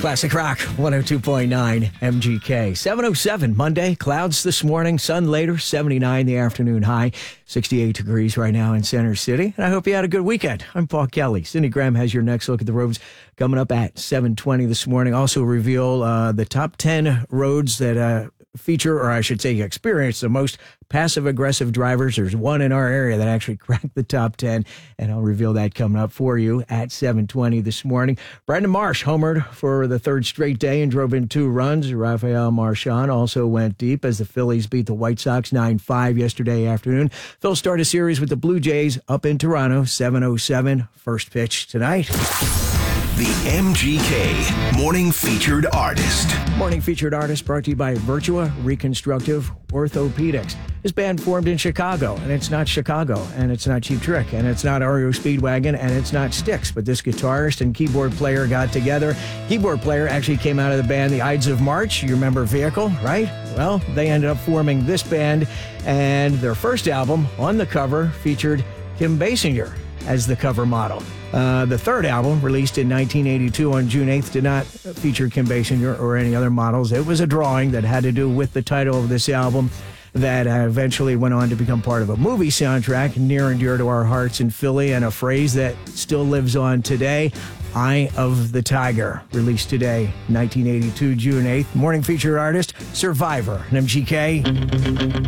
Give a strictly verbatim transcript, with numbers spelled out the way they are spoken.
Classic Rock, one oh two point nine M G K. seven oh seven Monday, clouds this morning, sun later, seventy-nine the afternoon high, sixty-eight degrees right now in Center City. And I hope you had a good weekend. I'm Paul Kelly. Cindy Graham has your next look at the roads coming up at seven twenty this morning. Also reveal uh, the top ten roads that uh, feature, or I should say experience, the most passive-aggressive drivers. There's one in our area that actually cracked the top ten, and I'll reveal that coming up for you at seven twenty this morning. Brandon Marsh homered for the third straight day and drove in two runs. Rafael Marchand also went deep as the Phillies beat the White Sox nine five yesterday afternoon. Phil started a series with the Blue Jays up in Toronto, seven oh seven. First pitch tonight. The M G K Morning Featured Artist. Morning Featured Artist brought to you by Virtua Reconstructive Orthopedics. This band formed in Chicago, and it's not Chicago, and it's not Cheap Trick, and it's not R E O Speedwagon, and it's not Styx. But this guitarist and keyboard player got together. Keyboard player actually came out of the band The Ides of March. You remember Vehicle, right? Well, they ended up forming this band, and their first album on the cover featured Kim Basinger as the cover model. Uh, the third album, released in nineteen eighty-two on June eighth, did not feature Kim Basinger or any other models. It was a drawing that had to do with the title of this album that uh, eventually went on to become part of a movie soundtrack near and dear to our hearts in Philly, and a phrase that still lives on today, Eye of the Tiger, released today, nineteen eighty-two, June eighth. Morning Featured Artist, Survivor, and M G K.